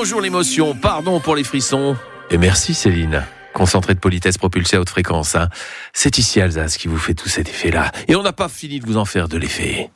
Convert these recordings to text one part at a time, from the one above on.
Bonjour l'émotion, pardon pour les frissons. Et merci Céline. Concentré de politesse propulsé à haute fréquence. C'est ici Alsace qui vous fait tout cet effet-là. Et on n'a pas fini de vous en faire de l'effet.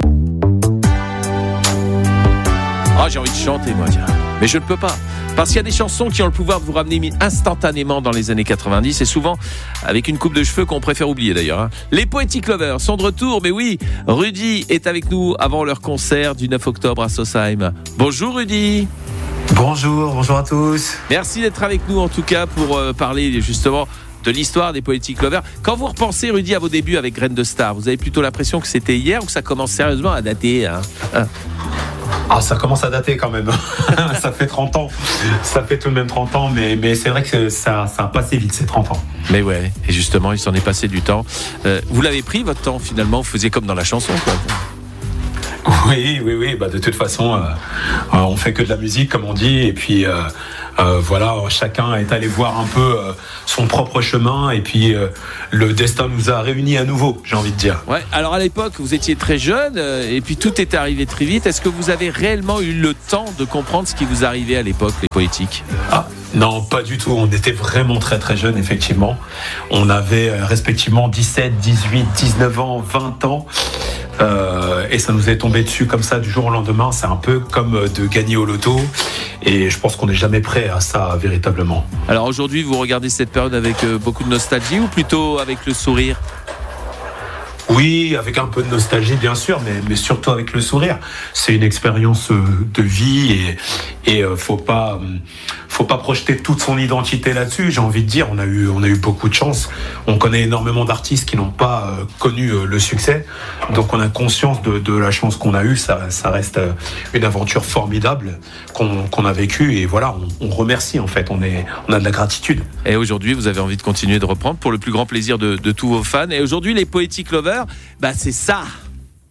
J'ai envie de chanter moi, tiens. Mais je ne peux pas. Parce qu'il y a des chansons qui ont le pouvoir de vous ramener instantanément dans les années 90 et souvent avec une coupe de cheveux qu'on préfère oublier d'ailleurs. Les Poetic Lovers sont de retour, mais oui, Rudy est avec nous avant leur concert du 9 octobre à Sausheim. Bonjour Rudy. Bonjour à tous. Merci d'être avec nous en tout cas pour parler justement de l'histoire des Poetic Lovers. Quand vous repensez Rudy à vos débuts avec Graines de Star, vous avez plutôt l'impression que c'était hier ou que ça commence sérieusement à dater Ça commence à dater quand même. Ça fait 30 ans. Ça fait tout de même 30 ans, mais c'est vrai que ça a passé vite ces 30 ans. Mais ouais, et justement, il s'en est passé du temps. Vous l'avez pris votre temps finalement, vous faisiez comme dans la chanson quoi. Oui. De toute façon, on fait que de la musique, comme on dit, et puis voilà, chacun est allé voir un peu son propre chemin, et puis le destin nous a réunis à nouveau, j'ai envie de dire. Ouais. Alors à l'époque, vous étiez très jeune, et puis tout est arrivé très vite. Est-ce que vous avez réellement eu le temps de comprendre ce qui vous arrivait à l'époque, les Poétiques ? Non, pas du tout. On était vraiment très très jeunes, effectivement. On avait respectivement 17, 18, 19 ans, 20 ans. Et ça nous est tombé dessus comme ça du jour au lendemain. C'est un peu comme de gagner au loto. Et je pense qu'on n'est jamais prêt à ça véritablement. Alors aujourd'hui, vous regardez cette période avec beaucoup de nostalgie ou plutôt avec le sourire ? Oui, avec un peu de nostalgie bien sûr, mais surtout avec le sourire. C'est une expérience de vie et faut pas projeter toute son identité là-dessus. J'ai envie de dire, on a eu beaucoup de chance. On connaît énormément d'artistes qui n'ont pas connu le succès, donc on a conscience de la chance qu'on a eue. Ça reste une aventure formidable qu'on a vécue et voilà, on remercie en fait. On a de la gratitude. Et aujourd'hui, vous avez envie de continuer de reprendre pour le plus grand plaisir de tous vos fans. Et aujourd'hui, les Poetic Lovers, c'est ça.